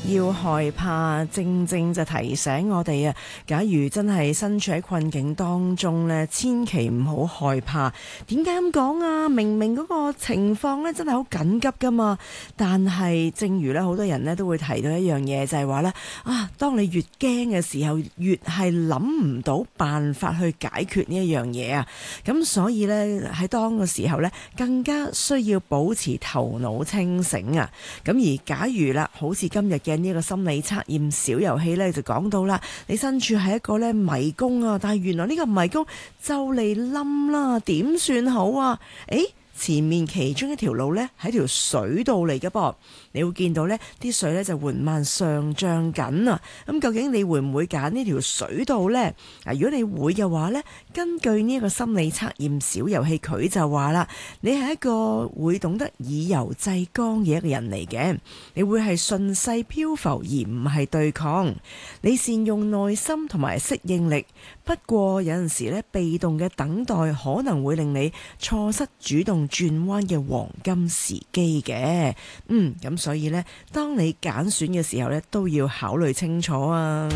要害怕，正正就提醒我哋啊，假如真係身處喺困境當中呢，千祈唔好害怕。點解咁講啊？明明嗰個情況呢真係好緊急噶嘛，但係正如呢好多人呢都會提到一樣嘢，就係話呢啊，當你越驚嘅時候，越係諗唔到辦法去解決呢一樣嘢啊。咁所以呢，喺當個時候呢，更加需要保持頭腦清醒啊。咁而假如啦，好似今日嘅呢個心理測驗小遊戲呢，就講到啦，你身處係一個呢迷宮啊，但係原來呢個迷宮就嚟冧啦，點算好啊？前面其中一條路呢，係條水道嚟嘅噃，你會見到呢啲水呢就緩慢上漲緊啊！咁究竟你會唔會揀呢條水道呢？如果你會嘅話呢，根據呢一個心理測驗小遊戲，佢就話啦，你係一個會懂得以柔制剛嘅一個人嚟嘅，你會係順勢漂浮而唔係對抗，你善用耐心同埋適應力。不過有陣時呢，被動嘅等待可能會令你錯失主動轉彎嘅黃金時機嘅。咁所以呢，當你揀選嘅時候呢，都要考慮清楚啊。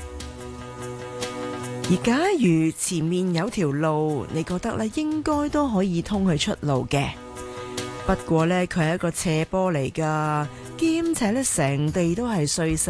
而假如前面有條路，你覺得呢應該都可以通去出路嘅，不過呢，佢係一個斜坡嚟㗎，兼且呢成地都係碎石。